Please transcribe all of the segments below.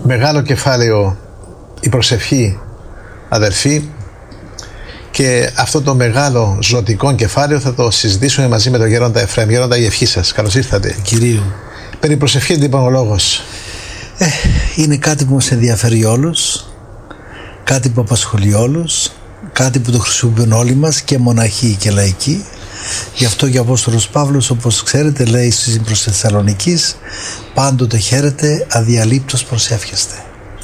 μεγάλο κεφάλαιο η προσευχή, αδερφοί, και αυτό το μεγάλο ζωτικό κεφάλαιο θα το συζητήσουμε μαζί με τον Γέροντα Εφραίμ. Γέροντα, η ευχή σας. Καλώς ήρθατε. Κυρίου. Περί προσευχή λοιπόν ο λόγος. Είναι κάτι που μας ενδιαφέρει όλους, κάτι που απασχολεί όλους, κάτι που το χρησιμοποιούν όλοι μας, και μοναχοί και λαϊκοί. Γι' αυτό και ο Απόστολος Παύλος, όπως ξέρετε, λέει στις προς Θεσσαλονικής, πάντοτε χαίρετε, αδιαλείπτως προσεύχεστε.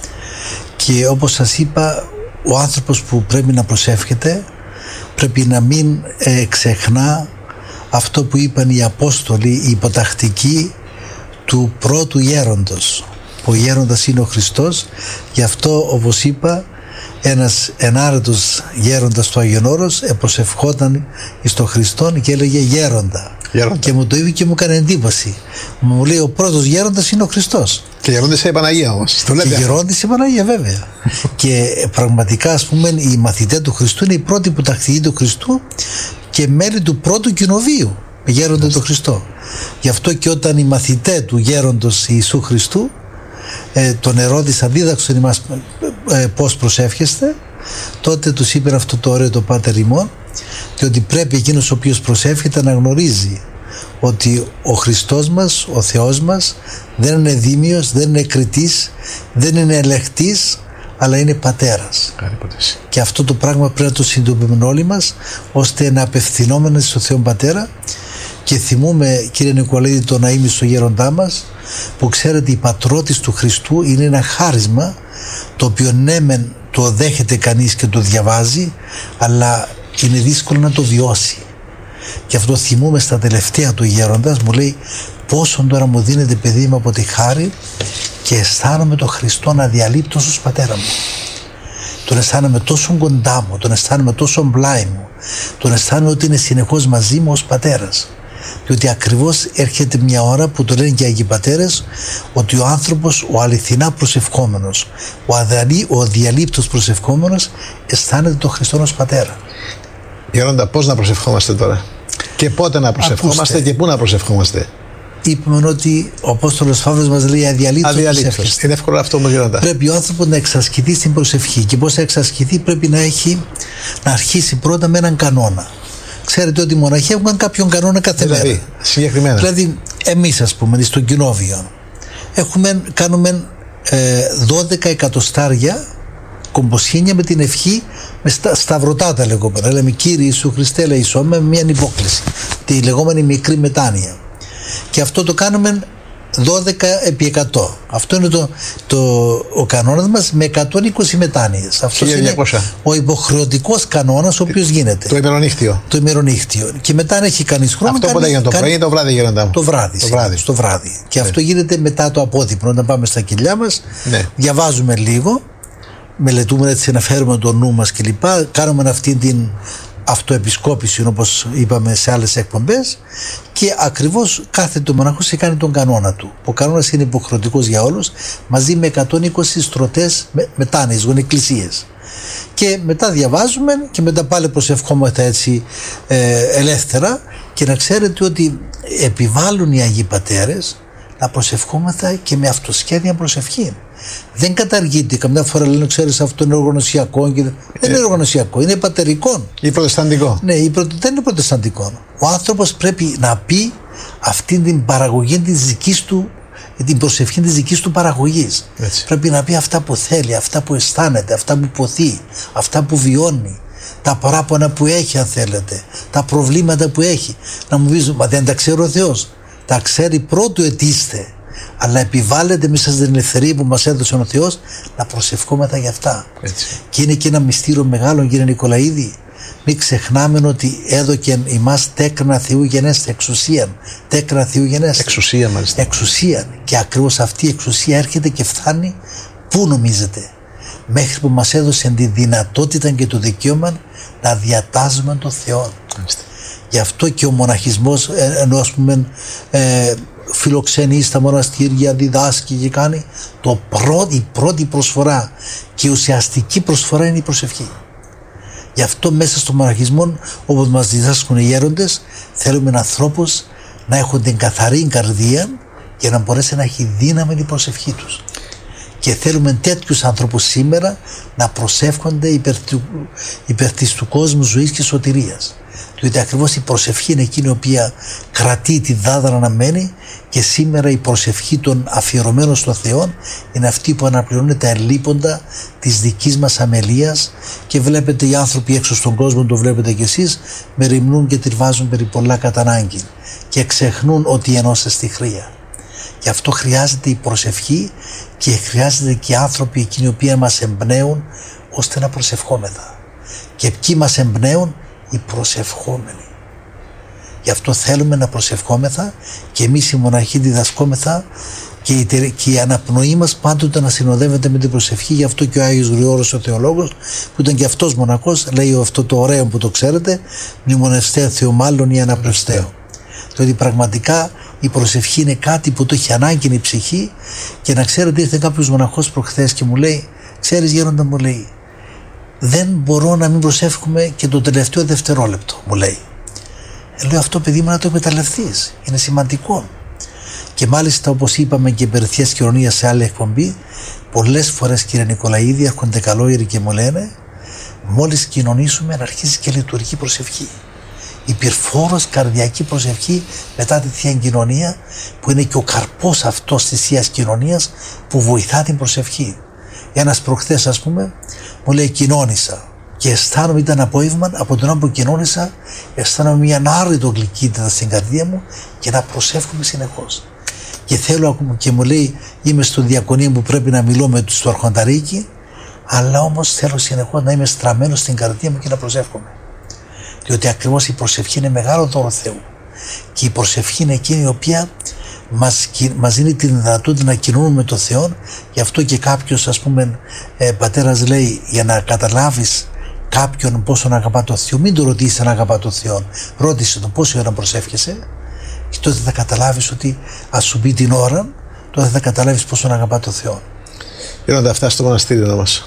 Και όπως σας είπα, ο άνθρωπος που πρέπει να προσεύχεται πρέπει να μην ξεχνά αυτό που είπαν οι Απόστολοι, οι υποτακτικοί του πρώτου γέροντος, που ο γέροντας είναι ο Χριστός. Γι' αυτό, όπως είπα, ένας ενάρετος γέροντας του Άγιον Όρος προσευχόταν στον Χριστόν και έλεγε γέροντα. Και μου το είπε και μου έκανε εντύπωση. Μου λέει, ο πρώτος γέροντας είναι ο Χριστός. Και γερόντισε η Παναγία όμως. Και γερόντισε η Παναγία, βέβαια. Και πραγματικά, ας πούμε, οι μαθητές του Χριστού είναι οι πρώτοι που τακτικοί του Χριστού και μέλη του πρώτου κοινοβίου, γέροντα του Χριστό. Γι' αυτό και όταν οι μαθητές του γέροντος Ιησού Χριστού τον ερώτησαν, δίδαξαν εμάς πώς προσεύχεστε, τότε τους είπε αυτό το ωραίο το Πάτερ ημών, και ότι πρέπει εκείνος ο οποίος προσεύχεται να γνωρίζει ότι ο Χριστός μας, ο Θεός μας, δεν είναι δήμιος, δεν είναι κριτής, δεν είναι ελεκτής, αλλά είναι πατέρας. Και αυτό το πράγμα πρέπει να το συνειδητοποιούμε όλοι μας, ώστε να απευθυνόμαστε στον Θεό Πατέρα. Και θυμούμε, κύριε Νικολαίδη, τον αείμνηστο γέροντά μας, που ξέρετε η πατρότης του Χριστού είναι ένα χάρισμα, το οποίο ναι μεν το δέχεται κανείς και το διαβάζει, αλλά είναι δύσκολο να το βιώσει. Γι' αυτό θυμούμε στα τελευταία του γέροντας, μου λέει, πόσον τώρα μου δίνεται, παιδί μου, από τη χάρη, και αισθάνομαι τον Χριστόν αδιαλείπτως ως πατέρα μου. Τον αισθάνομαι τόσο κοντά μου, τον αισθάνομαι τόσο πλάι μου, τον αισθάνομαι ότι είναι συνεχώς μαζί μου ως πατέρας. Διότι ακριβώς έρχεται μια ώρα που το λένε και οι Αγίοι Πατέρες, ότι ο άνθρωπος, ο αληθινά προσευχόμενος, ο αδιαλείπτως προσευχόμενος, αισθάνεται τον Χριστόν ως πατέρα. Γέροντα, πώς να προσευχόμαστε τώρα και πότε να προσευχόμαστε και πού να προσευχόμαστε? Είπαμε ότι ο Απόστολος Παύλος μας λέει αδιαλείπτως προσεύχεστε. Είναι εύκολο αυτό όμως, Γέροντα? Πρέπει ο άνθρωπος να εξασκηθεί στην προσευχή. Και πώς θα εξασκηθεί? Πρέπει να αρχίσει πρώτα με έναν κανόνα. Ξέρετε ότι οι μοναχοί έχουν κάποιον κανόνα κάθε μέρα. Συγκεκριμένα. Δηλαδή, εμείς, ας πούμε, στο κοινόβιο, κάνουμε 12 εκατοστάρια κομποσχήνια με την ευχή, με σταυρωτά τα λεγόμενα. Λέμε, Κύριε Ιησού Χριστέ, ελεησόν με μια υπόκληση. Τη λεγόμενη μικρή μετάνοια. Και αυτό το κάνουμε 12 επί 100. Αυτό είναι ο κανόνας μας, με 120 μετάνοιες. Αυτό είναι ο υποχρεωτικός κανόνας, ο οποίος γίνεται. Το ημερονύχτιο. Το ημερονύχτιο. Και μετά, αν έχει κανείς χρόνο. Αυτό πότε γίνεται, το πρωί ή το βράδυ, Γέροντα μου? Το βράδυ. Και αυτό γίνεται μετά το απόδειπνο. Όταν πάμε στα κοιλιά μας, διαβάζουμε λίγο, μελετούμε έτσι να φέρουμε το νου μας κλπ. Κάνουμε αυτή την αυτοεπισκόπηση, όπως είπαμε σε άλλες εκπομπές, και ακριβώς κάθε το μοναχός κάνει τον κανόνα του. Ο κανόνας είναι υποχρεωτικός για όλους, μαζί με 120 στρωτές μετάνοιες, γονεκκλησίες. Και μετά διαβάζουμε και μετά πάλι προσευχόμαστε έτσι ελεύθερα. Και να ξέρετε ότι επιβάλλουν οι Αγίοι Πατέρες να προσευχόμαστε και με αυτοσχέδια προσευχή. Δεν καταργείται. Καμιά φορά λένε, ξέρεις, αυτό είναι οργανωσιακό. Δεν είναι οργανωσιακό, είναι πατερικό. Ή προτεσταντικό. Ναι, δεν είναι προτεσταντικό. Ο άνθρωπος πρέπει να πει αυτή την παραγωγή της δικής του, την προσευχή της δικής του παραγωγής. Έτσι. Πρέπει να πει αυτά που θέλει, αυτά που αισθάνεται, αυτά που ποθεί, αυτά που βιώνει, τα παράπονα που έχει, αν θέλετε, τα προβλήματα που έχει. Να μου πεις, μα δεν τα ξέρει ο Θεός? Τα ξέρει, πρώτου αιτήστε. Αλλά επιβάλλεται μέσα στην ελευθερία που μας έδωσε ο Θεός να προσευχόμαστε για αυτά. Έτσι. Και είναι και ένα μυστήριο μεγάλο, κύριε Νικολαίδη. Μην ξεχνάμε ότι έδωκε ημάς τέκνα Θεού γενέστε, εξουσίαν. Τέκνα Θεού γενέστε. Εξουσία, μάλιστα. Εξουσίαν. Και ακριβώς αυτή η εξουσία έρχεται και φτάνει πού νομίζετε? Μέχρι που μας έδωσε τη δυνατότητα και το δικαίωμα να διατάζουμε τον Θεό. Μάλιστα. Γι' αυτό και ο μοναχισμός, ενώ ας πούμε φιλοξενεί στα μοναστήρια, διδάσκει και κάνει, η πρώτη προσφορά και ουσιαστική προσφορά είναι η προσευχή. Γι' αυτό μέσα στο μοναχισμό, όπως μας διδάσκουν οι γέροντες, θέλουμε ανθρώπους να έχουν την καθαρή καρδία για να μπορέσει να έχει δύναμη η προσευχή τους. Και θέλουμε τέτοιους άνθρωπους σήμερα να προσεύχονται υπέρ της του κόσμου ζωής και σωτηρίας. Διότι ακριβώς η προσευχή είναι εκείνη η οποία κρατεί τη δάδρα να μένει, και σήμερα η προσευχή των αφιερωμένων στο Θεό είναι αυτή που αναπληρώνει τα ελλείποντα της δικής μας αμελίας. Και βλέπετε οι άνθρωποι έξω στον κόσμο, το βλέπετε κι εσείς, μεριμνούν και τριβάζουν περί πολλά κατά ανάγκη και ξεχνούν ότι ενώστε στη χρία. Γι' αυτό χρειάζεται η προσευχή και χρειάζεται και οι άνθρωποι εκείνοι οι οποίοι μας εμπνέουν ώστε να προσευχόμεθα. Και ποιοι μας εμπνέουν? Οι προσευχόμενοι. Γι' αυτό θέλουμε να προσευχόμεθα, και εμείς οι μοναχοί διδασκόμεθα, και η αναπνοή μας πάντοτε να συνοδεύεται με την προσευχή. Γι' αυτό και ο Άγιος Γρηγόρος ο Θεολόγος, που ήταν και αυτός μοναχός, λέει αυτό το ωραίο που το ξέρετε: μνημονευστέ Θεομάλλον ή αναπνευστέο. Διότι πραγματικά η προσευχή είναι κάτι που το έχει ανάγκη η ψυχή. Και να ξέρετε, ήρθε κάποιος μοναχός προχθές και μου λέει: ξέρεις γέροντα, μου λέει, δεν μπορώ να μην προσεύχομαι και το τελευταίο δευτερόλεπτο, μου λέει. Λέω, αυτό παιδί μου να το εκμεταλλευτείς, είναι σημαντικό. Και μάλιστα, όπως είπαμε και περί Θείας Κοινωνίας σε άλλη εκπομπή, πολλές φορές, κύριε Νικολαίδη, έρχονται καλόγεροι και μου λένε: μόλις κοινωνήσουμε να αρχίσει και λειτουργεί προσευχή. Η πυρφόρος καρδιακή προσευχή μετά τη Θεία Κοινωνία, που είναι και ο καρπός αυτός της Θείας Κοινωνίας που βοηθά την προσευχή. Ένας προχθές, ας πούμε, μου λέει: κοινώνησα και αισθάνομαι, ήταν απόγευμα, από τον που κοινώνησα αισθάνομαι μια άρρητο γλυκύτητα στην καρδία μου και να προσεύχομαι συνεχώς. Και θέλω ακόμα, και μου λέει: είμαι στο διακονείο που πρέπει να μιλώ με στο αρχονταρίκι, αλλά όμως θέλω συνεχώς να είμαι στραμμένος στην καρδία μου και να προσεύχομαι. Διότι ακριβώς η προσευχή είναι μεγάλο δώρο Θεού. Και η προσευχή είναι εκείνη η οποία μας δίνει τη δυνατότητα να κοινωνούμε με τον Θεό. Γι' αυτό και κάποιος, ας πούμε, πατέρας λέει: για να καταλάβεις κάποιον πόσο αγαπά τον Θεό, μην το ρωτήσεις αν αγαπά τον Θεό. Ρώτησε τον πόση ώρα προσεύχεσαι, και τότε θα καταλάβεις ότι, ας σου πει την ώρα, τότε θα καταλάβεις πόσο αγαπά τον Θεό. Γίνονται αυτά στο μοναστήριο μας.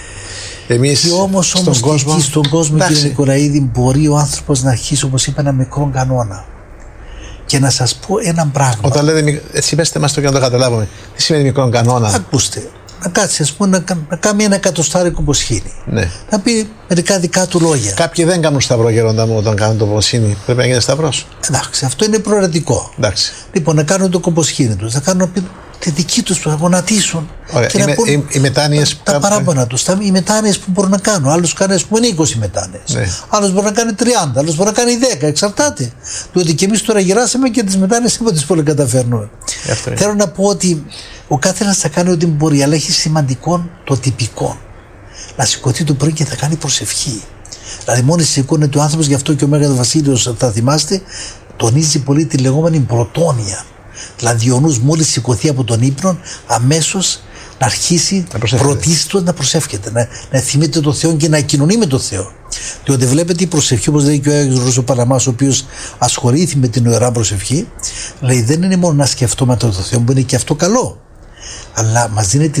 Εμείς και όμως στον κόσμο, κύριε Νικολαίδη, μπορεί ο άνθρωπος να αρχίσει, όπως είπα, ένα μικρό κανόνα. Και να σας πω ένα πράγμα. Όταν λέτε, έτσι πέστε μας το και να το καταλάβουμε. Τι σημαίνει μικρό κανόνα? Ακούστε, να κάτσει, ας πούμε, να κάνει ένα εκατοστάρικο ποσχήνι. Ναι. Να πει μερικά δικά του λόγια. Κάποιοι δεν κάνουν σταυρό, γέροντα μου, όταν κάνουν το ποσχήνι. Πρέπει να γίνει σταυρός. Εντάξει, αυτό είναι προαιρετικό. Εντάξει. Λοιπόν, να κάνουν το κομποσχήνι τους, να κάνουν τη δική τους, να γονατίσουν. Και να πούν οι μετάνοιες τα παράπονα τους, οι μετάνοιες που μπορούν να κάνουν. Άλλος κάνει, ας πούμε, 20 μετάνοιες. Ναι. Άλλος μπορεί να κάνει 30, άλλος μπορεί να κάνει 10. Εξαρτάται. Διότι και εμείς τώρα γυράσαμε και τις μετάνοιες δεν τις πολύ καταφέρνουμε. Θέλω να πω ότι ο κάθε ένας θα κάνει ό,τι μπορεί, αλλά έχει σημαντικό το τυπικό. Να σηκωθεί το πρωί και θα κάνει προσευχή. Δηλαδή, μόλις σηκώνεται ο άνθρωπος, γι' αυτό και ο Μέγας Βασίλειος, θα θυμάστε, τονίζει πολύ τη λεγόμενη πρωτόνοια. Δηλαδή, ο νους μόλις σηκωθεί από τον ύπνο, αμέσως να αρχίσει πρωτίστως να προσεύχεται, να θυμείται τον Θεό και να κοινωνεί με τον Θεό. Διότι βλέπετε, η προσευχή, όπως λέει και ο Άγιος Ρώσος Παλαμάς, ο οποίος ασχολήθηκε με την ιερά προσευχή, λέει: δεν είναι μόνο να σκεφτόμαστε τον Θεό, που είναι και αυτό καλό, αλλά μας δίνει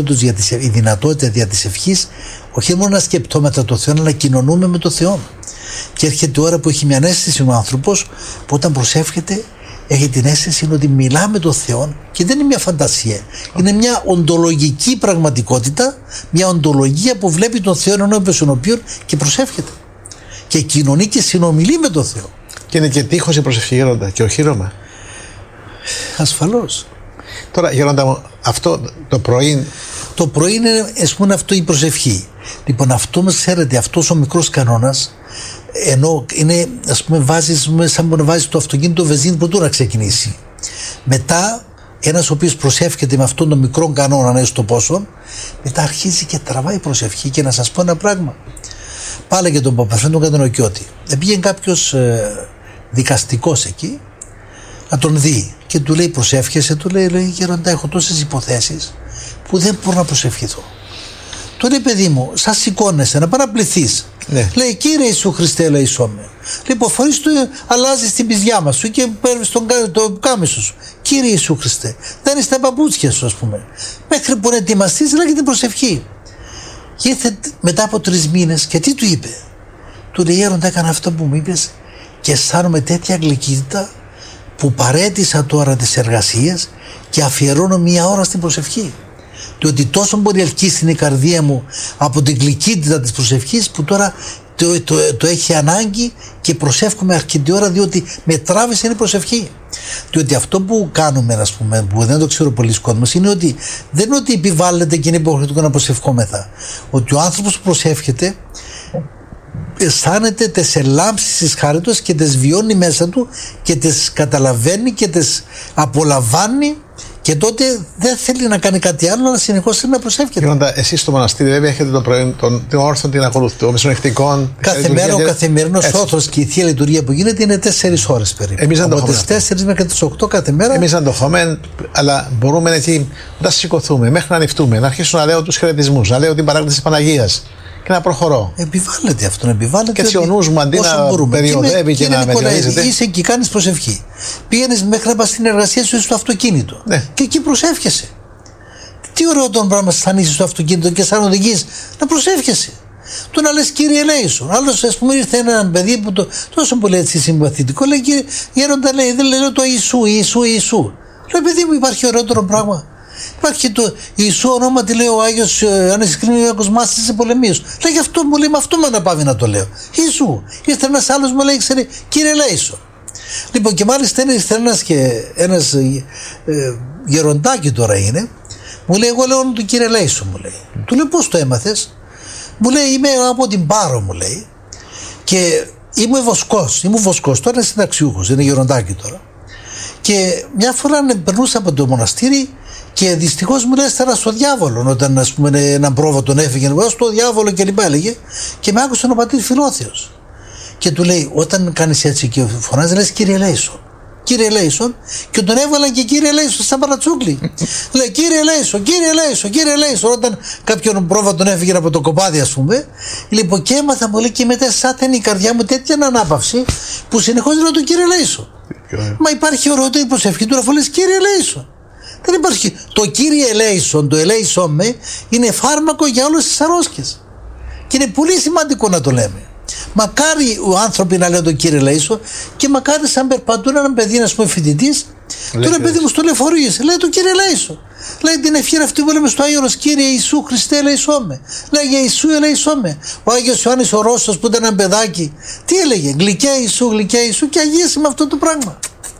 η δυνατότητα δια της ευχής, όχι μόνο να σκεπτόμαστε τον Θεό, αλλά να κοινωνούμε με τον Θεό. Και έρχεται η ώρα που έχει μια αίσθηση ο άνθρωπος, που όταν προσεύχεται, έχει την αίσθηση ότι μιλά με τον Θεό, και δεν είναι μια φαντασία. Είναι μια οντολογική πραγματικότητα, μια οντολογία που βλέπει τον Θεό ενώπιον των οποίων και προσεύχεται. Και κοινωνεί και συνομιλεί με τον Θεό. Και είναι και τείχος η προσευχή, γέροντα, και οχύρωμα. Ασφαλώς. Τώρα, γέροντα μου, αυτό το πρωί. Το πρωί είναι, ας πούμε, αυτό η προσευχή. Λοιπόν, αυτό μας, ξέρετε, αυτός ο μικρός κανόνας, ενώ είναι, ας πούμε, σαν να βάζεις το αυτοκίνητο βενζίνη πρωτού να ξεκινήσει. Μετά, ένας ο οποίος προσεύχεται με αυτόν τον μικρό κανόνα, να είναι στο πόσο, μετά αρχίζει και τραβάει προσευχή. Και να σας πω ένα πράγμα. Πάλε για τον Παπαφρέντο Κατανοκιώτη. Πήγαινε κάποιος δικαστικός εκεί να τον δει και του λέει: προσεύχεσαι? Του λέει: γέροντα, έχω τόσες υποθέσεις που δεν μπορώ να προσευχηθώ. Του λέει: παιδί μου, σας σηκώνεσαι να παραπληθείς. Ναι. Λέει: Κύριε Ιησού Χριστέ, λέει σώμε. Λοιπόν, φορείς του, αλλάζεις την πηδιά σου και παίρνεις το κάμισο σου. Κύριε Ιησού Χριστέ, δένεις τα παπούτσια σου, ας πούμε. Μέχρι που να ετοιμαστείς, λέγει την προσευχή. Και ήρθε μετά από 3 μήνες και τι του είπε? Του λέει: γέροντα, έκανα αυτό που μου είπες και αισθάνομαι τέτοια γλυκύτητα που παρέτησα τώρα τις εργασίες και αφιερώνω 1 ώρα στην προσευχή. Διότι τόσο μπορεί ελκύσει στην καρδία μου από την γλυκύτητα της προσευχής, που τώρα το έχει ανάγκη και προσεύχομαι αρκετή ώρα, διότι με τράβησε η προσευχή. Διότι αυτό που κάνουμε, ας πούμε, που δεν το ξέρω πολλοί κόσμος, είναι ότι δεν είναι ότι επιβάλλεται και είναι υποχρεωτικό να προσευχόμεθα. Ότι ο άνθρωπος που προσεύχεται αισθάνεται τις ελάμψεις της χάριτος και τις βιώνει μέσα του και τις καταλαβαίνει και τις απολαμβάνει, και τότε δεν θέλει να κάνει κάτι άλλο, αλλά συνεχώς θέλει να προσεύχεται. Γέροντα, εσείς στο μοναστήρι βέβαια έχετε το πρωί την όρθον, την ακολουθία των μεσονυχτικών. Κάθε μέρα ο καθημερινός όθρος και η θεία λειτουργία που γίνεται είναι 4 ώρες περίπου. Εμείς δεν το από τις 4 μέχρι τις 8 κάθε μέρα. Εμείς δεν το έχουμε, αλλά μπορούμε εκεί να σηκωθούμε μέχρι να ανοιχτούμε, να αρχίσω να λέω τους χαιρετισμούς, να λέω την παράκληση της Παναγίας και να προχωρώ. Επιβάλλεται αυτό, επιβάλλεται. Και έτσι ο νους μου αντί να περιοδεύει και να μετριορίζεται. Είσαι εκεί, κάνεις προσευχή. Πήγαινες μέχρι να πας στην εργασία σου στο αυτοκίνητο. Ναι. Και εκεί προσεύχεσαι. Τι ωραίο τον πράγμα σαν είσαι στο αυτοκίνητο και σαν οδηγείς να προσεύχεσαι. Το να λες Κύριε ελέησον. Άλλος, ας πούμε, ήρθε ένα παιδί που τόσο πολύ έτσι συμπαθητικό, λέει Κύριε Γέροντα, λέει, δεν λέω το Ιησού. Λέω παιδί μου, υπάρχει ωραιότερο πράγμα. Υπάρχει το Ιησού ονόματι, λέει ο Άγιος Ιωάννης Κλίνικος μάστης σε πολεμίους. Λέει γι' αυτό μου λέει, με αυτό με αναπαύει να το λέω. Ιησού. Ήρθε ένας άλλος μου λέει, ξέρει, Κύριε ελέησον. Λοιπόν, και μάλιστα ήρθε ένας γεροντάκι τώρα είναι, μου λέει, εγώ λέω του Κύριε ελέησον, μου λέει. Του λέω πώς το έμαθες? Μου λέει, είμαι από την Πάρο, μου λέει, και ήμουν βοσκός, τώρα είναι συνταξιούχος, είναι γεροντάκι τώρα. Και μια φορά περνούσα από το μοναστήρι και δυστυχώς μου λέει έστερα στο διάβολο, όταν ας πούμε έναν πρόβατον έφυγε στο διάβολο και λοιπά έλεγε, και με άκουσε ο πατήρ Φιλόθεος και του λέει, όταν κάνεις έτσι και φωνάζει, λες Κύριε ελέησον, Κύριε ελέησον, και τον έβαλαν και Κύριε ελέησον σαν παρατσούκλι. Λέει Κύριε ελέησον, Κύριε ελέησον, Κύριε ελέησον, όταν κάποιον πρόβατον έφυγε από το κοπάδι, ας πούμε. Λοιπόν, και έμαθα, μου λέει, και μετά σάθαινε η καρδιά μου τέτοια ανάπαυση που συνεχώς λέω τον Κύριε ελέησον. Μα υπάρχει ωραιότερη προσευχή του να λες Κύριε ελέησον? Δεν υπάρχει. Το Κύριε ελέησον, το ελέησον με, είναι φάρμακο για όλες τις αρρώσκες. Και είναι πολύ σημαντικό να το λέμε. Μακάρι οι άνθρωποι να λένε τον Κύριε ελέησον, και μακάρι σαν περπατούν έναν παιδί, να πούμε φοιτητής, τώρα παιδί μου στο λεωφορείο, λέει τον Κύριε ελέησον. Λέει την ευχή αυτή που λέμε στο Άγιο Όρος, Κύριε Ιησού Χριστέ ελέησόν με. Λέει για Ιησού ελέησόν με. Ο Άγιος Ιωάννης ο Ρώσος που ήταν ένα παιδάκι, τι έλεγε? Γλυκιά Ιησού, και αγίασε με αυτό το πράγμα.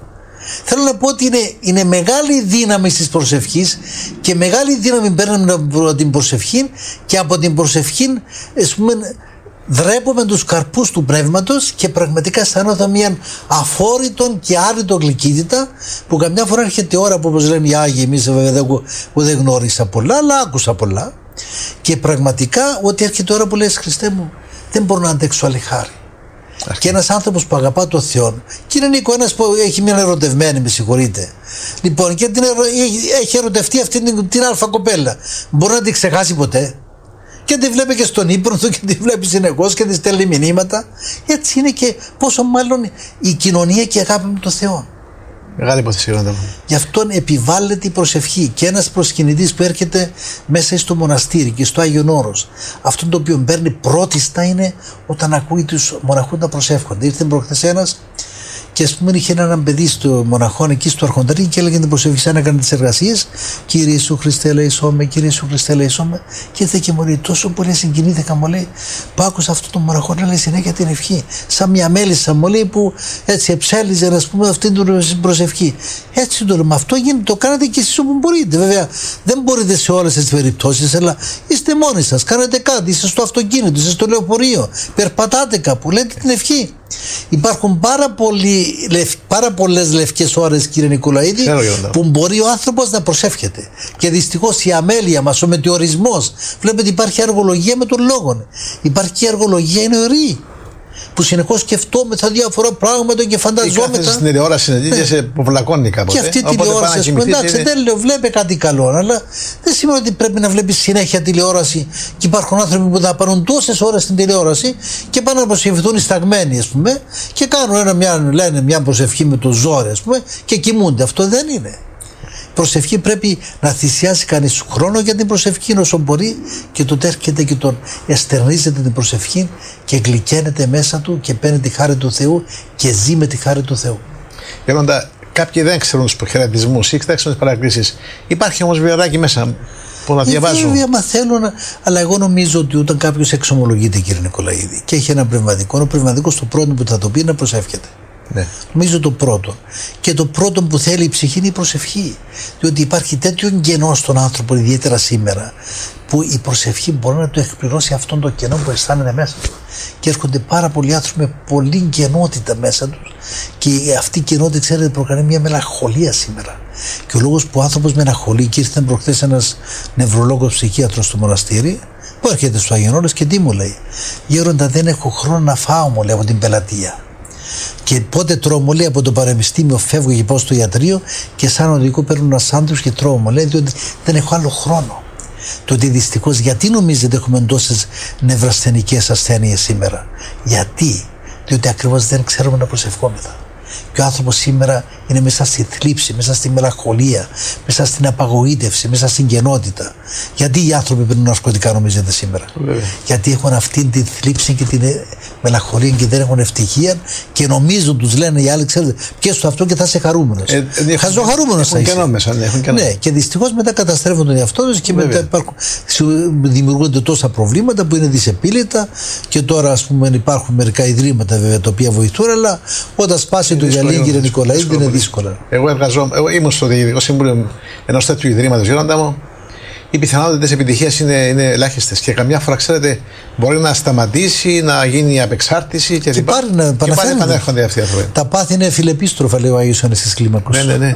Θέλω να πω ότι είναι μεγάλη δύναμη της προσευχής, και μεγάλη δύναμη παίρνουμε από την προσευχή, και από την προσευχή ας πούμε δρέπουμε τους καρπούς του πνεύματος, και πραγματικά αισθάνομαι μια αφόρητον και άρρητο γλυκύτητα, που καμιά φορά έρχεται ώρα που, όπως λένε οι Άγιοι, εμείς βέβαια εγώ δεν γνώρισα πολλά, αλλά άκουσα πολλά, και πραγματικά ότι έρχεται ώρα που λες Χριστέ μου, δεν μπορώ να αντέξω άλλη χάρη. Και ένας άνθρωπος που αγαπά τον Θεό, κύριε Νίκο, ένας που έχει μια ερωτευμένη, με συγχωρείτε, λοιπόν, και έχει ερωτευτεί αυτή την αλφα κοπέλα, μπορεί να την ξεχάσει ποτέ? Και τη βλέπει και στον ύπνο του και τη βλέπει συνεχώς και τη στέλνει μηνύματα. Έτσι είναι και πόσο μάλλον η κοινωνία και η αγάπη με τον Θεό. Μεγάλη υπόθεση, Γέροντα. Γι' αυτόν επιβάλλεται η προσευχή, και ένας προσκυνητής που έρχεται μέσα στο μοναστήρι και στο Άγιον Όρος, αυτό το οποίο παίρνει πρώτιστα είναι όταν ακούει τους μοναχούς να προσεύχονται. Ήρθε προχθές ένας και ας πούμε είχε έναν παιδί στο μοναχόν εκεί στο Αρχονταρί και έλεγε την προσευχή σαν να έκανε τις εργασίες, Κύριε Ιησού Χριστέ ελέησόν με, Κύριε Ιησού Χριστέ ελέησόν με, και ήρθε και μου λέει, τόσο πολύ συγκινήθηκα, μου λέει, που άκουσα αυτό το μοναχό να λέει συνέχεια την ευχή, σαν μια μέλισσα, μου λέει, που έτσι εψέλιζε να πούμε αυτή την προσευχή. Έτσι το λέμε, αυτό γίνεται, το κάνετε και εσείς όπου μπορείτε. Βέβαια δεν μπορείτε σε όλες τις περιπτώσεις, αλλά είστε μόνοι σας, κάνετε κάτι, είστε στο αυτοκίνητο, είστε στο λεωφορείο, περπατάτε κάπου, λέτε την ευχή. Υπάρχουν πάρα πολλές λευκές ώρες, κύριε Νικολαίδη, που μπορεί ο άνθρωπος να προσεύχεται. Και δυστυχώς η αμέλεια μας, ο μετεωρισμός, βλέπετε υπάρχει αργολογία με τον λόγο. Υπάρχει και αργολογία είναι ωρή, που συνεχώς σκεφτόμεθα διάφορα πράγματα και φανταζόμεθα. Ή στην τηλεόραση και σε βλακώνει κάποτε. Και αυτή η τηλεόραση, ας πούμε, εντάξει, δεν λέω, βλέπει κάτι καλό, αλλά δεν σημαίνει ότι πρέπει να βλέπει συνέχεια τηλεόραση. Και υπάρχουν άνθρωποι που θα πάρουν τόσες ώρες στην τηλεόραση και πάνε να προσευχηθούν σταγμένοι, ας πούμε, και κάνουν λένε μια προσευχή με το ζόρι, ας πούμε, και κοιμούνται. Αυτό δεν είναι. Προσευχή πρέπει να θυσιάσει κανείς χρόνο για την προσευχή όσο μπορεί, και τότε έρχεται και τον εστερνίζεται την προσευχή και γλυκαίνεται μέσα του και παίρνει τη χάρη του Θεού και ζει με τη χάρη του Θεού. Γέροντα, κάποιοι δεν ξέρουν τους χαιρετισμούς ή δεν ξέρουν τις παρακλήσεις. Υπάρχει όμως βιβλιαράκι μέσα. που να διαβάζουν. Βέβαια, μαθαίνουν, αλλά εγώ νομίζω ότι όταν κάποιος εξομολογείται, κύριε Νικολαίδη, και έχει ένα πνευματικό, ο πνευματικός το πρώτο που θα το πει είναι να προσεύχεται. Ναι. Νομίζω το πρώτο. Και το πρώτο που θέλει η ψυχή είναι η προσευχή. Διότι υπάρχει τέτοιο κενό στον άνθρωπο, ιδιαίτερα σήμερα, που η προσευχή μπορεί να του εκπληρώσει αυτόν το κενό που αισθάνεται μέσα του. Και έρχονται πάρα πολλοί άνθρωποι με πολλή κενότητα μέσα του. Και αυτή η κενότητα, ξέρετε, προκαλεί μια μελαγχολία σήμερα. Και ο λόγος που ο άνθρωπος μελαγχολεί, και ήρθε προχθές ένας νευρολόγος ψυχίατρος στο μοναστήρι, που έρχεται στο Άγιον Όρος και τι μου λέει? Γέροντα, δεν έχω χρόνο να φάω, μου λέει, από την πελατεία. Και πότε τρώω, μου λέει, από το πανεπιστήμιο φεύγω και πάω στο ιατρείο και σαν οδηγό παίρνω ένα σάντουιτς και τρώω, μου λέει, διότι δεν έχω άλλο χρόνο. Το ότι δυστυχώς, γιατί νομίζετε έχουμε τόσες νευρασθενικές ασθένειες σήμερα? Γιατί? Διότι ακριβώς δεν ξέρουμε να προσευχόμεθα. Και ο άνθρωπος σήμερα είναι μέσα στη θλίψη, μέσα στη μελαγχολία, μέσα στην απαγοήτευση, μέσα στην κενότητα. Γιατί οι άνθρωποι παίρνουν ναρκωτικά, νομίζετε σήμερα? Γιατί έχουν αυτή την θλίψη και την μελαγχολία και δεν έχουν ευτυχία και νομίζουν, τους λένε οι άλλοι, ξέρετε, πιέσου το αυτό και θα είσαι χαρούμενος. Χαζοχαρούμενος θα είσαι. Ναι, και δυστυχώς μετά καταστρέφουν τον εαυτό τους και μετά δημιουργούνται τόσα προβλήματα που είναι δυσεπίλητα. Και τώρα, ας πούμε, υπάρχουν μερικά ιδρύματα βέβαια τα οποία βοηθούν, αλλά όταν σπάσει το γυαλί, κύριε Νικολαίδη, είναι δύσκολα. Εγώ ήμουν στο Διοικητικό Συμβούλιο ενός τέτοιου ιδρύματος, Γέροντα μου. Οι πιθανότητες επιτυχίας είναι ελάχιστες και καμιά φορά, ξέρετε, μπορεί να σταματήσει, να γίνει απεξάρτηση και πάλι επανέρχονται αυτοί οι άνθρωποι. Τα πάθη είναι φιλεπίστροφα, λέει ο Άγιος Ιωάννης της Κλίμακος. Ναι.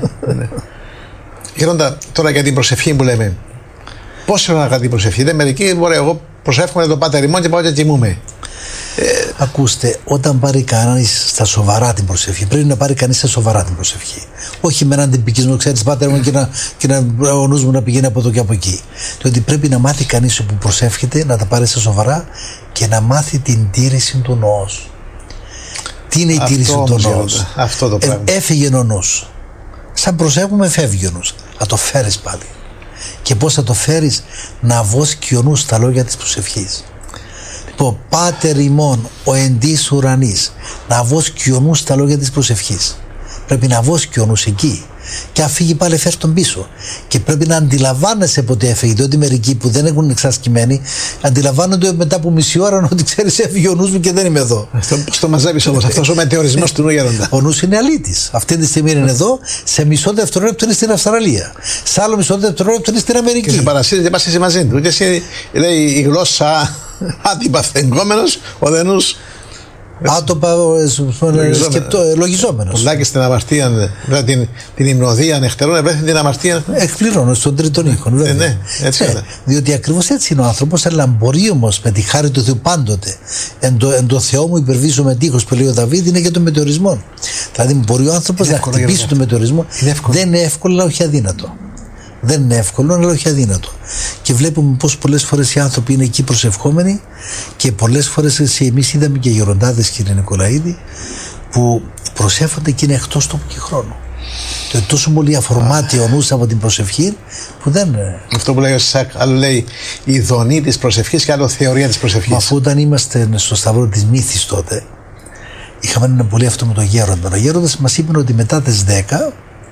Γέροντα, τώρα για την προσευχή που λέμε. Πώς είναι να κάνει την προσευχή? Μερικοί μπορεί, εγώ προσεύχομαι τον Πάτερ ημών και πάω και κοιμούμαι. Ακούστε, όταν πάρει κανείς στα σοβαρά την προσευχή, πρέπει να πάρει κανείς στα σοβαρά την προσευχή. Όχι με έναν τυπικισμό, ξέρεις, Πάτερ μου, και ο νους μου να πηγαίνει από εδώ και από εκεί. Διότι πρέπει να μάθει κανείς που προσεύχεται, να τα πάρει στα σοβαρά και να μάθει την τήρηση του νοός. Τι είναι η τήρηση του νοός? Αυτό το πράγμα. Έφυγε ο νους. Σαν προσεύχουμε, φεύγει ο νους. Θα το φέρεις πάλι. Και πώς θα το φέρεις? Να βόσκει ο νους στα λόγια της προσευχής. Το Πάτερ ημών ο εν της ουρανής, να βόσκει ο νους στα λόγια της προσευχής. Πρέπει να βόσκει ο νους εκεί. Και αν φύγει πάλι, φέρει τον πίσω. Και πρέπει να αντιλαμβάνεσαι πότε έφυγε. Διότι μερικοί που δεν έχουν εξασκημένοι αντιλαμβάνονται μετά από μισή ώρα ότι ξέρεις, έφυγε ο νους μου και δεν είμαι εδώ. Πώς το μαζεύεις όμως αυτός ο μετεωρισμός του νου, Γέροντα? Ο νους είναι αλήτης. Αυτή τη στιγμή είναι εδώ, σε μισό δευτερόλεπτο είναι στην Αυστραλία. Σε άλλο μισό δευτερόλεπτο είναι στην Αμερική. Και σε παρασύρει και πας εσύ μαζί του. Και εσύ, λέει η γλώσσα αντιπαθενόμενος, ο δε νους άτοπα λογιζόμενος. Πολλά και στην αμαρτία, την υμνοδία νεχτερών, ευρέθη την αμαρτία. Εκπληρώνω στον τρίτον ήχον, βέβαια. Ναι, έτσι είναι. Διότι ακριβώς έτσι είναι ο άνθρωπος, αλλά μπορεί όμως με τη χάρη του Θεού πάντοτε. Εν το Θεό μου υπερβήσω με τείχος, που λέει ο Δαβίδ, είναι και τον μετεωρισμό. Δηλαδή μπορεί ο άνθρωπος να χτυπήσει τον μετεωρισμό. Δεν είναι εύκολο, αλλά όχι αδύνατο. Δεν είναι εύκολο, αλλά όχι αδύνατο. Και βλέπουμε πως πολλές φορές οι άνθρωποι είναι εκεί προσευχόμενοι και πολλές φορές εμείς είδαμε και γεροντάδες, κύριε Νικολαίδη, που προσεύχονται και είναι εκτός τόπου και χρόνου. Το τόσο πολύ αφορμάται ο νους από την προσευχή που δεν. Αυτό που λέει ο Σάκ, άλλο λέει η ειδονή της προσευχής και άλλο θεωρία της προσευχής. Αφού όταν είμαστε στο σταυρό της Μύθης τότε, είχαμε ένα πολύ αυτό με τον Γέροντα. Ο Γέροντας μας είπε ότι μετά τις 10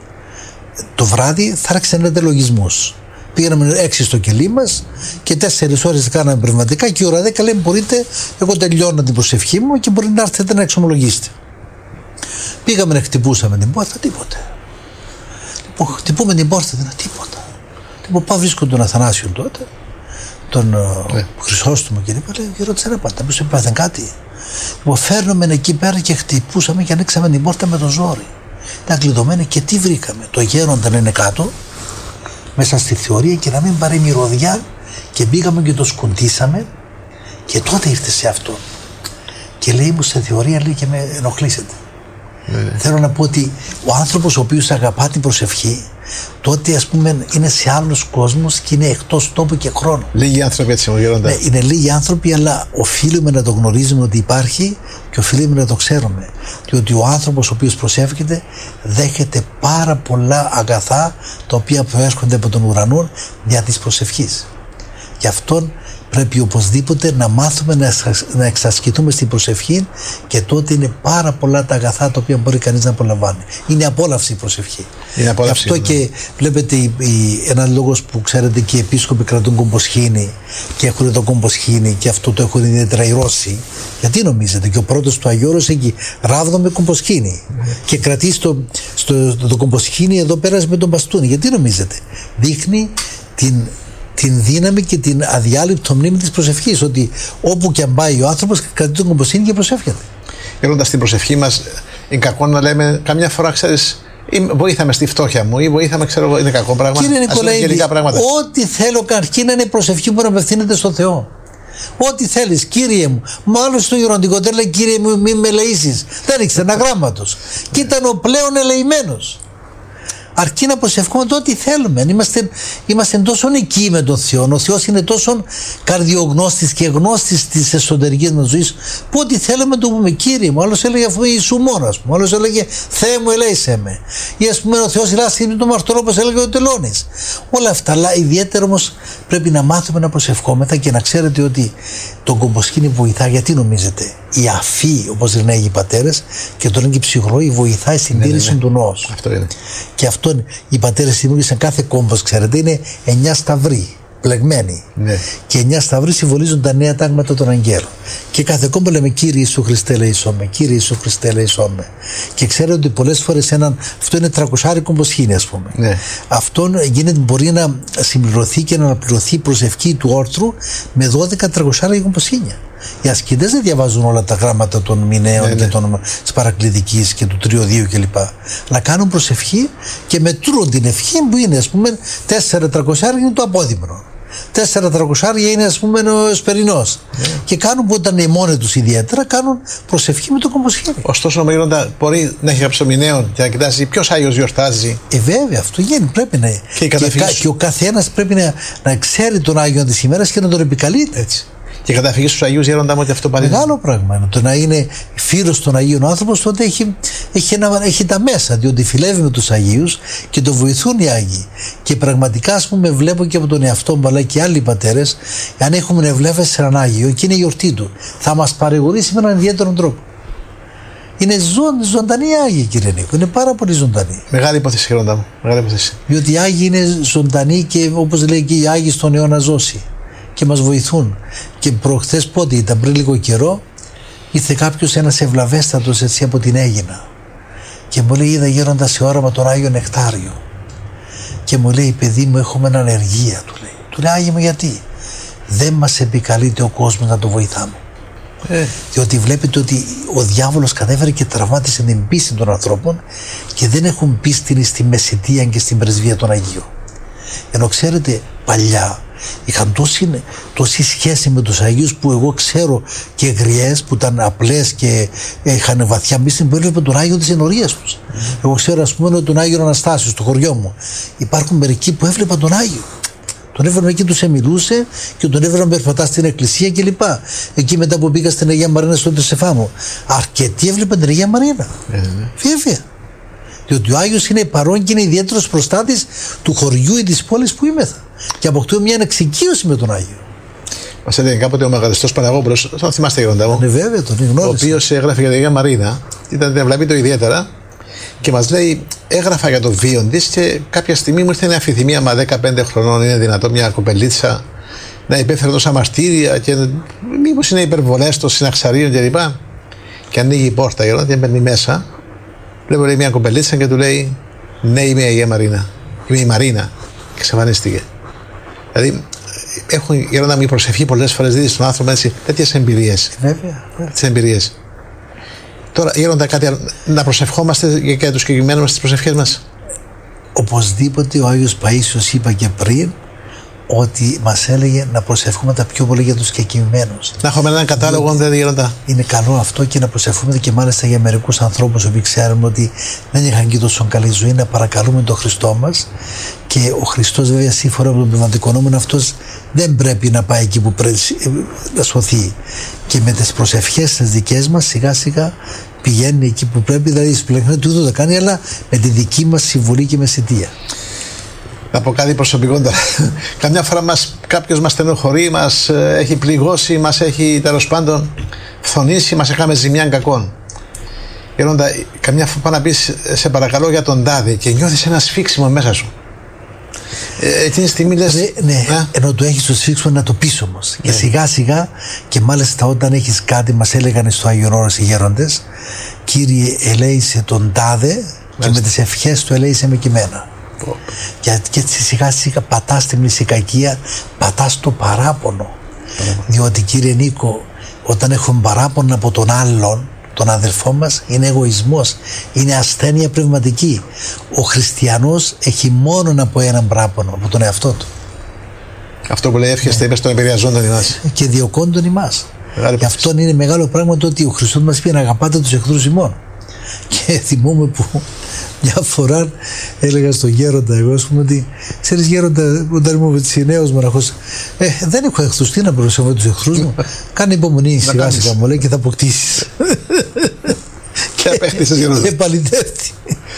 το βράδυ θα άρχισε να λέτε λογισμούς. Πήγαμε 6 στο κελί μας και 4 ώρες κάναμε πνευματικά και η ώρα 10 λέει μπορείτε, εγώ τελειώνω την προσευχή μου και μπορεί να έρθετε να εξομολογήσετε. Πήγαμε να χτυπούσαμε την πόρτα, τίποτε. Χτυπούμε την πόρτα, δεν είναι τίποτα. Πάω βρίσκω τον Αθανάσιο τότε, τον Χρυσόστομο και είπα, λέει, ρώτησε ρε πάτα, μήπως έπαθεν κάτι. Φέρνουμε εκεί πέρα και χτυπούσαμε και ανοίξαμε την πόρτα με το ζόρι. Ήταν κλειδωμένη και τι βρήκαμε? Το Γέροντα να είναι κάτω, μέσα στη θεωρία και να μην πάρει μυρωδιά και μπήκαμε και το σκουντήσαμε και τότε ήρθε σε αυτό. Και λέει μου σε θεωρία, λέει, και με ενοχλήσετε. Θέλω να πω ότι ο άνθρωπος ο οποίος αγαπά την προσευχή, τότε ας πούμε είναι σε άλλους κόσμους και είναι εκτός τόπου και χρόνου. Λίγοι άνθρωποι έτσι μου Γέροντα. Ναι, είναι λίγοι άνθρωποι, αλλά οφείλουμε να το γνωρίζουμε ότι υπάρχει και οφείλουμε να το ξέρουμε. Διότι ο άνθρωπος ο οποίος προσεύχεται δέχεται πάρα πολλά αγαθά τα οποία προέρχονται από τον ουρανό δια της προσευχής. Γι' αυτόν πρέπει οπωσδήποτε να μάθουμε να εξασκηθούμε στην προσευχή, και τότε είναι πάρα πολλά τα αγαθά τα οποία μπορεί κανείς να απολαμβάνει. Είναι απόλαυση η προσευχή. Είναι απόλαυση. Αυτό και βλέπετε έναν λόγο που ξέρετε και οι επίσκοποι κρατούν κομποσχήνη και έχουν το κομποσχήνη, και αυτό το έχουν ιδιαίτερα οι Ρώσοι. Γιατί νομίζετε? Και ο πρώτος του Αγιώρος εκεί ράβδο με κομποσχήνη και κρατήσει το κομποσχήνη εδώ πέρα με τον μπαστούνι. Γιατί νομίζετε? Δείχνει την δύναμη και την αδιάλειπτο μνήμη της προσευχής, ότι όπου και αν πάει ο άνθρωπος κρατεί τον κομποσχήνη και προσεύχεται. Γέροντα, στην προσευχή μας είναι κακό να λέμε καμιά φορά, ξέρεις, βοήθαμε στη φτώχεια μου, ή βοήθαμε, ξέρω εγώ, είναι κακό πράγμα? Κύριε Νικολαίδη, ό,τι θέλω αρκεί να είναι η προσευχή που να απευθύνεται στο Θεό. Ό,τι θέλεις, Κύριε μου. Μάλλον στο γεροντικό λέει, Κύριε μου, μη με ελεήσεις. Δεν ήξερε ένα γράμματος. Και ήταν ο πλέον ελεημένος. Αρκεί να προσευχόμαστε ό,τι θέλουμε. Είμαστε τόσο εκεί με τον Θεό. Ο Θεός είναι τόσο καρδιογνώστης και γνώστης της εσωτερικής μας ζωής, που ό,τι θέλουμε το πούμε, Κύριε μου. Άλλος έλεγε αφού Ιησού μόνος μου. Άλλος έλεγε Θεέ μου, ελέησέ με. Ή ας πούμε ο Θεός ηλάσχει τον μαρτυρό, όπως έλεγε ο Τελώνης. Όλα αυτά. Αλλά ιδιαίτερα όμως πρέπει να μάθουμε να προσευχόμεθα, και να ξέρετε ότι το κομποσχήνι βοηθά. Γιατί νομίζετε? Η αφή, όπως λένε οι πατέρες, και το λένε και οι ψυχολόγοι, βοηθάει στην τήρηση του νόους. Αυτό είναι. Και αυτό οι πατέρες δημιούργησαν κάθε κόμπος, ξέρετε, είναι 9 σταυροί πλεγμένοι. Ναι. Και 9 σταυροί συμβολίζουν τα 9 τάγματα των αγγέλων. Και κάθε κόμπο λέμε Κύριε Ιησού Χριστέ ελεησόν με, Κύριε Ιησού Χριστέ ελεησόν με. Και ξέρετε ότι πολλές φορές αυτό είναι 300 κομποσχήνι, ας πούμε. Ναι. Αυτό μπορεί να συμπληρωθεί και να αναπληρωθεί η προσευχή του όρθρου με 12 300 κομποσχήνια. Οι ασκητές δεν διαβάζουν όλα τα γράμματα των μηναίων και της παρακλητικής και του τριωδίου κλπ. Αλλά κάνουν προσευχή και μετρούν την ευχή που είναι, ας πούμε, 4-300 είναι το απόδειμνο. 4-300 είναι, ας πούμε, ο εσπερινός. Και κάνουν, που ήταν οι μόνοι τους ιδιαίτερα, κάνουν προσευχή με το κομποσχήνι. Ωστόσο, ο Γέροντα μπορεί να έχει κάποιο μηναίων και να κοιτάζει ποιος Άγιος γιορτάζει. Βέβαια, αυτό γίνει. Πρέπει να. Και ο καθένας πρέπει να ξέρει τον Άγιο της ημέρας και να τον επικαλείται. Έτσι. Και καταφυγή στους Αγίους, Γέροντα μου, ότι αυτό πάλι. Μεγάλο πράγμα είναι. Το να είναι φίλος των Αγίων άνθρωπος, τότε έχει τα μέσα, διότι φιλεύει με τους Αγίους και το βοηθούν οι Άγιοι. Και πραγματικά, ας πούμε, βλέπω και από τον εαυτό μου, αλλά και άλλοι πατέρες, αν έχουμε ευλέφεση σε έναν Άγιο και είναι η γιορτή του, θα μας παρηγορήσει με έναν ιδιαίτερο τρόπο. Είναι ζωντανή Άγιοι, κύριε Νίκο. Είναι πάρα πολύ ζωντανή. Μεγάλη υπόθεση, Γέροντα μου. Μεγάλη υπόθεση. Διότι οι Άγιοι είναι ζωντανοί και, όπως λέει και οι Άγιοι στον αιώνα ζώση. Και μας βοηθούν. Και προχθές, πότε ήταν, πριν λίγο καιρό, ήρθε κάποιος, ένας ευλαβέστατος έτσι από την Αίγινα, και μου λέει, είδα Γέροντα σε όραμα τον Άγιο Νεκτάριο, και μου λέει, παιδί μου, έχουμε έναν ανεργία, του λέει, Άγιε μου, γιατί? Δεν μας επικαλείται ο κόσμος να το βοηθάμε. Διότι βλέπετε ότι ο διάβολος κατέφερε και τραυμάτισε την πίστη των ανθρώπων, και δεν έχουν πίστη στη μεσητεία και στην πρεσβεία των Αγίων. Ενώ ξέρετε, παλιά είχαν τόση σχέση με τους Αγίους, που εγώ ξέρω και γριές που ήταν απλές και είχαν βαθιά μίστη, που έβλεπαν τον Άγιο της ενορίας τους. Εγώ ξέρω, ας πούμε, τον Άγιο Αναστάσιο στο χωριό μου. Υπάρχουν μερικοί που έβλεπαν τον Άγιο. Τον έβαλαν εκεί, τους εμιλούσε και τον έβαλαν περπατά στην εκκλησία κλπ. Εκεί μετά που πήγα στην Αγία Μαρίνα στον Τεσσεφάμο, αρκετοί έβλεπαν την Αγία Μαρίνα. Βέβαια. Διότι ο Άγιος είναι παρόν και είναι ιδιαίτερος προστάτης του χωριού ή της πόλης πουήμεθα. Και αποκτούμε μια εξοικείωση με τον Άγιο. Μας έλεγε κάποτε ο Μεγαλιστός Παναγόπουλος, τον θυμάστε, Γέροντα μου. Ναι, βέβαια, τον γνώρισα. Ο οποίος έγραφε για την Αγία Μαρίνα, ήταν ευλαβή το ιδιαίτερα, και μας λέει, έγραφα για το βίο της, και κάποια στιγμή μου ήρθε μια αφιθυμία, μα 15 χρονών είναι δυνατό μια κοπελίτσα να υπέφερε τόσα μαρτύρια, και μήπως είναι υπερβολές των συναξαρίων κλπ. Και ανοίγει η πόρτα, Γέροντα, και μπαίνει μέσα. Βλέπω, λέει, μια κοπελίτσα και του λέει, ναι, είμαι η Αγία Μαρίνα. Είμαι η Μαρίνα. Και εξαφανίστηκε. Δηλαδή, έχουν, Γέροντα μου, η προσευχή πολλές φορές δίδει στον άνθρωπο έτσι τέτοιες εμπειρίες. Βέβαια. Τέτοιες εμπειρίες. Τώρα, Γέροντα, κάτι άλλο, να προσευχόμαστε για τους συγκεκριμένους μας τις προσευχές μας. Οπωσδήποτε ο Άγιος Παΐσιος, είπα και πριν, ότι μας έλεγε να προσευχούμε τα πιο πολύ για τους κεκοιμημένους. Να έχουμε έναν κατάλογο, δηλαδή, Γέροντα. Είναι καλό αυτό, και να προσευχούμε και μάλιστα για μερικούς ανθρώπους που ξέρουμε ότι δεν είχαν και τόσο καλή ζωή, να παρακαλούμε τον Χριστό μας. Και ο Χριστός, βέβαια, σύμφωνα με τον πνευματικό νόμο, αυτός δεν πρέπει να πάει εκεί που πρέπει να σωθεί. Και με τις προσευχές τις δικές μας, σιγά σιγά πηγαίνει εκεί που πρέπει, δηλαδή σπλέχνει του δεν το κάνει, αλλά με τη δική μας συμβολή και μεσητεία. Να πω κάτι προσωπικό τώρα. Καμιά φορά κάποιος μας στενοχωρεί, μας έχει πληγώσει, μας έχει τέλος πάντων φθονήσει, μας έκαμε ζημιά κακών. Γέροντα, καμιά φορά να πεις σε παρακαλώ για τον τάδε και νιώθεις ένα σφίξιμο μέσα σου. Εκείνη τη στιγμή λες. Ναι, ενώ το έχεις το σφίξιμο να το πεις όμως. Και σιγά σιγά, και μάλιστα όταν έχεις κάτι, μας έλεγαν στο Άγιον Όρος οι γέροντες, Κύριε ελέησε τον τάδε και με τις ευχές του ελέησε με και εμένα. Και έτσι σιγά σιγά πατάς τη μνησικακία, πατάς το παράπονο. Διότι Κύριε Νίκο, όταν έχουμε παράπονο από τον άλλον, τον αδελφό μας, είναι εγωισμός, είναι ασθένεια πνευματική. Ο χριστιανός έχει μόνο από έναν παράπονο, από τον εαυτό του. Αυτό που λέει εύχεστε, είπες τον επηρεαζόντων ημάς. Και διωκόντων ημάς. Γι' αυτό είναι μεγάλο πράγμα το ότι ο Χριστός μας πει να αγαπάτε τους εχθρούς ημών. Και θυμούμαι που μια φορά έλεγα στον γέροντα, εγώ ας πούμε, ότι ξέρεις γέροντα, όταν ήμουν νέος μοναχός, δεν έχω εχθρούς, τι να προσέχω τους εχθρούς μου. Κάνε υπομονή, σιγά σιγά μου λέει, και θα αποκτήσεις. Και απέκτησες γέροντα. Και παλιτεύτη.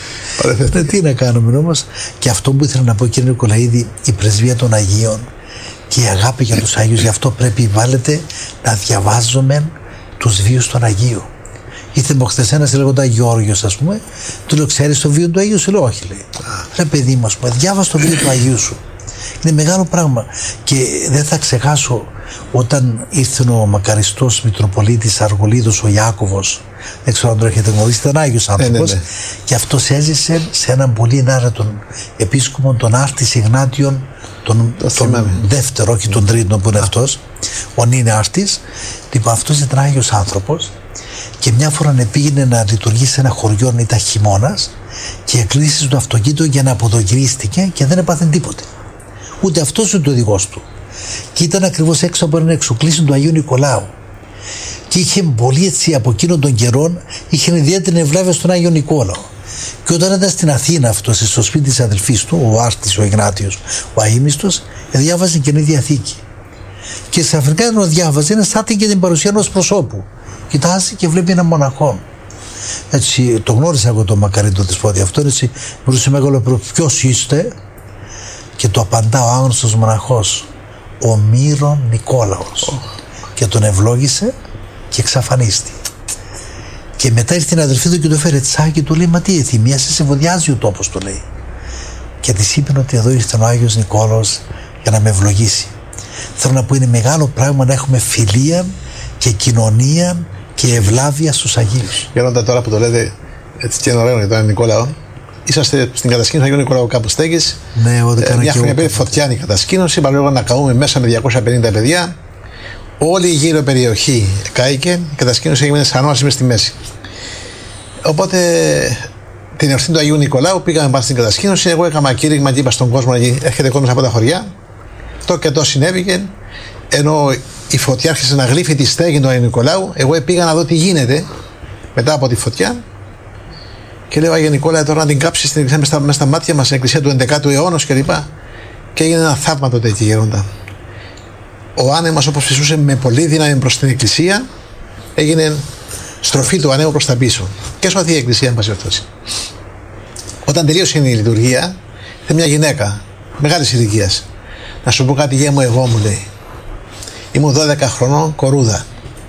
Τι να κάνουμε όμως. Και αυτό που ήθελα να πω, κύριε Νικολαίδη, η πρεσβεία των Αγίων και η αγάπη για τους Άγιους, γι' αυτό πρέπει βάλετε να διαβάζουμε τους βίους των Αγίων. Ήρθε μου χθες ένας λέγοντα Γιώργος, ας πούμε, του λέω: ξέρεις το βίο του Αγίου σου? Λέω: όχι, λέει. Ρε παιδί μου, ας πούμε, διάβασε το βίο του Αγίου σου. Είναι μεγάλο πράγμα. Και δεν θα ξεχάσω όταν ήρθε ο μακαριστός Μητροπολίτης Αργολίδος, ο Ιάκωβος, δεν ξέρω αν το έχετε γνωρίσει, ήταν Άγιος άνθρωπος, και αυτός έζησε σε έναν πολύ ενάρετον επίσκοπο, τον Άρτης Ιγνάτιον, τον δεύτερο, όχι τον τρίτο που είναι αυτός, ο Νίνε Άρτης. Λοιπόν, αυτός ήταν Άγιος άνθρωπος. Και μια φορά πήγαινε να λειτουργήσει σε ένα χωριό, ήταν χειμώνας, και εκλείσει το αυτοκίνητο για να αποδογυρίστηκε και δεν έπαθε τίποτε. Ούτε αυτός ούτε ο οδηγός του. Και ήταν ακριβώς έξω από ένα εξοκλήσιν του Αγίου Νικολάου. Και είχε πολύ έτσι από εκείνον των καιρών, είχε ιδιαίτερη ευλάβεια στον Άγιο Νικόλαο. Και όταν ήταν στην Αθήνα αυτός, στο σπίτι της αδελφής του, ο Άρτης, ο Ιγνάτιος, ο αείμιστος, διάβαζε Καινή Διαθήκη. Και σε Αφρικά όταν διάβαζε, είναι σαν και την παρουσία ενός προσώπου. Κοιτάζει και βλέπει έναν μοναχό. Έτσι, το γνώρισα εγώ το μακαρίτο της πρώτη. Αυτό έτσι, μπορούσε μεγάλο ποιος είστε? Και το απαντά ο άγνωστος μοναχός, ο Μύρον Νικόλαος. Και τον ευλόγησε και εξαφανίστη. Και μετά ήρθε την αδελφή του και το φέρε τσάκι και του λέει: μα τι εθυμία, σε βοδιάζει ο τόπος, του λέει. Και της είπε ότι εδώ ήρθε ο Άγιος Νικόλαος για να με ευλογήσει. Θέλω να πω, είναι μεγάλο πράγμα να έχουμε φιλία και κοινωνία και ευλάβεια στους Αγίους. Γέροντα, τώρα που το λέτε έτσι και είναι ωραίο για τον Νικόλαο, είσαστε στην κατασκήνωση Αγίου Νικολάου κάπου στέγης. Ναι, μια χρονιά πήρε φωτιά η κατασκήνωση, παρόλο να καούμε μέσα με 250 παιδιά. Όλη η γύρω περιοχή κάηκε, η κατασκήνωση έγινε σανόαση μες στη μέση. Οπότε την εορτή του Αγίου Νικολάου πήγαμε πάνω στην κατασκήνωση. Εγώ έκανα κήρυγμα και είπα στον κόσμο ότι έρχεται κόσμο από τα χωριά. Το και το συνέβηκε. Ενώ η φωτιά άρχισε να γλύφει τη στέγη του Αγίου Νικολάου, εγώ πήγα να δω τι γίνεται μετά από τη φωτιά. Και λέω: Άγιε Νικόλαε, τώρα να την κάψει στην εκκλησία μέσα στα μάτια μας, στην εκκλησία του 11ου αιώνα κλπ. Και έγινε ένα θαύμα τότε εκεί, γέροντα. Ο άνεμος, όπως φυσούσε με πολύ δύναμη προς την εκκλησία, έγινε στροφή του ανέμου προς τα πίσω. Και σωθεί η εκκλησία, εν πάση περιπτώσει. Όταν τελείωσε η λειτουργία, ήρθε μια γυναίκα μεγάλης ηλικίας. Να σου πω κάτι, γεια μου, εγώ, μου λέει. Ήμουν 12 χρονών, κορούδα.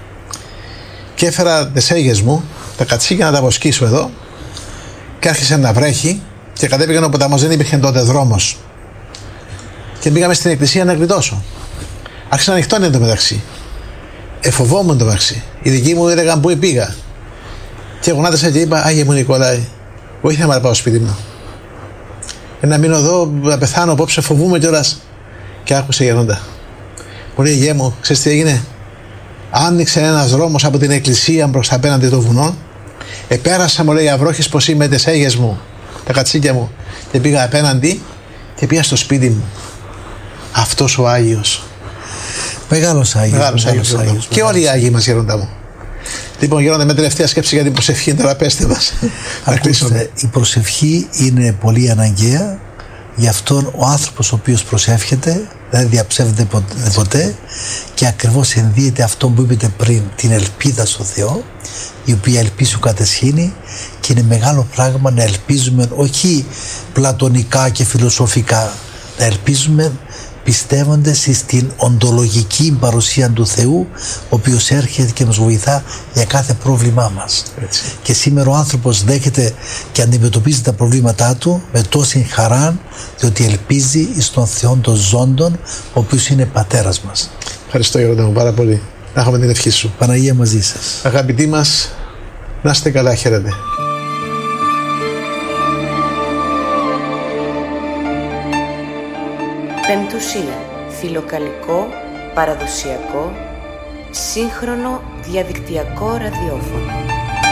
Και έφερα τις έγιες μου, τα κατσίκια να τα βοσκήσω εδώ, και άρχισε να βρέχει και κατέβηκαν ο ποταμός, δεν υπήρχε τότε δρόμος. Και πήγαμε στην εκκλησία να γλιτώσω. Άρχισε να ανοιχτώνει εντωμεταξύ. Εφοβόμουν εντωμεταξύ. Οι δικοί μου έλεγαν πού πήγα. Και γονάτισα και είπα: Άγιε μου Νικολάη, βοήθησα να πάω σπίτι μου. Να μείνω εδώ, να πεθάνω απόψε, φοβούμαι κιόλας. Και άκουσε γέροντα. Μου λέει: Γε μου, ξέρεις τι έγινε? Άνοιξε ένας δρόμος από την εκκλησία προς απέναντι των βουνών. Επέρασα, μου λέει, αυρόχης πως είμαι τις έγιες μου, τα κατσίκια μου. Και πήγα απέναντι και πήγα στο σπίτι μου. Αυτός ο Άγιος. Μεγάλος Άγιος. Και όλοι οι Άγιοι μας, γέροντα μου. Λοιπόν, γέροντα, με τελευταία σκέψη για την προσευχή, τώρα πέστε μας. Ακούστε, η προσευχή είναι πολύ αναγκαία. Γι' αυτόν ο άνθρωπος ο οποίος προσεύχεται δεν διαψεύδεται ποτέ, και ακριβώς ενδύεται αυτό που είπατε πριν, την ελπίδα στο Θεό, η οποία ελπίζει σου κατεσχύνει. Και είναι μεγάλο πράγμα να ελπίζουμε όχι πλατωνικά και φιλοσοφικά, Να ελπίζουμε πιστεύοντας στην οντολογική παρουσία του Θεού, ο οποίος έρχεται και μας βοηθά για κάθε πρόβλημά μας. Έτσι. Και σήμερα ο άνθρωπος δέχεται και αντιμετωπίζει τα προβλήματά του με τόση χαρά, διότι ελπίζει στον Θεό των ζώντων, ο οποίος είναι πατέρας μας. Ευχαριστώ Γέροντα μου πάρα πολύ. Να έχουμε την ευχή σου. Παναγία μαζί σας. Αγαπητοί μας, να είστε καλά, χαίρετε. Πεμπτουσία. Φιλοκαλικό, παραδοσιακό, σύγχρονο διαδικτυακό ραδιόφωνο.